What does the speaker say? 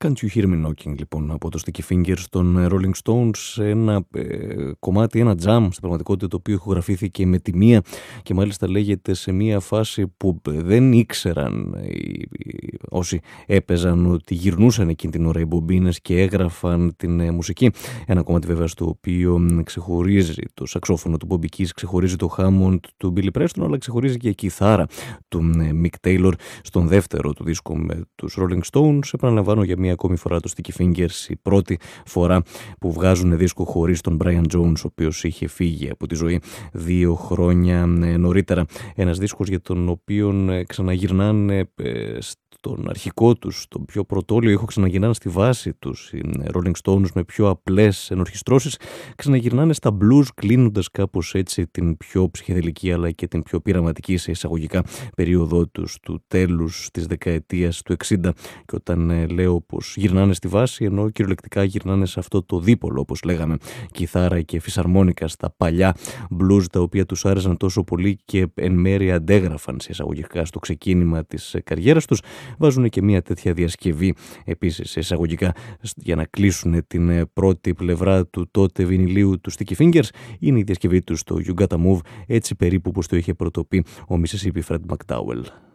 Can't You Hear Me Knocking, λοιπόν, από το Sticky Fingers των Rolling Stones, ένα κομμάτι, ένα jam στην πραγματικότητα, το οποίο ηχογραφήθηκε με τη μία και μάλιστα λέγεται σε μία φάση που δεν ήξεραν όσοι έπαιζαν ότι γυρνούσαν εκείνη την ώρα οι μπομπίνες και έγραφαν την μουσική. Ένα κομμάτι βέβαια στο οποίο ξεχωρίζει το σαξόφωνο του Bobby Keys, ξεχωρίζει το Hammond του Billy Preston, αλλά ξεχωρίζει και η κιθάρα του Mick Taylor στον δεύτερο του δίσκο με τους Rolling Stones. Επαναλαμβάνω για μία ακόμη φορά το Sticky Fingers, η πρώτη φορά που βγάζουν δίσκο χωρίς τον Brian Jones, ο οποίος είχε φύγει από τη ζωή 2 χρόνια νωρίτερα. Ένας δίσκος για τον οποίο ξαναγυρνάνε τον αρχικό τους, τον πιο πρωτόλιο ήχο, ξαναγυρνάνε στη βάση τους οι Rolling Stones με πιο απλές ενορχιστρώσεις, ξαναγυρνάνε στα blues, κλείνοντας κάπως έτσι την πιο ψυχεδελική αλλά και την πιο πειραματική σε εισαγωγικά περίοδό τους του τέλους της δεκαετίας του 60. Και όταν λέω πως γυρνάνε στη βάση, εννοώ κυριολεκτικά γυρνάνε σε αυτό το δίπολο, όπως λέγαμε, κιθάρα και φυσαρμόνικα στα παλιά blues, τα οποία τους άρεσαν τόσο πολύ και εν μέρει αντέγραφαν σε εισαγωγικά στο ξεκίνημα της καριέρας τους. Βάζουν και μια τέτοια διασκευή επίσης εισαγωγικά για να κλείσουν την πρώτη πλευρά του τότε βινιλίου του Sticky Fingers. Είναι η διασκευή του στο You Gotta Move, έτσι περίπου όπως το είχε πρωτοπεί ο Mississippi Fred McDowell.